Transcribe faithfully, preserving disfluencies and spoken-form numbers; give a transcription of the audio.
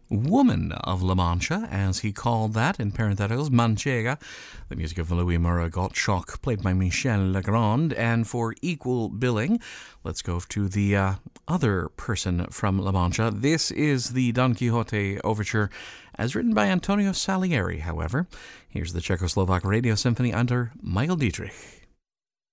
Woman of La Mancha, as he called that in parentheticals, Manchega. The music of Louis Murat Gottschalk, played by Michel Legrand. And for equal billing, let's go to the uh, other person from La Mancha. This is the Don Quixote overture, as written by Antonio Salieri, however. Here's the Czechoslovak Radio Symphony under Michael Dietrich.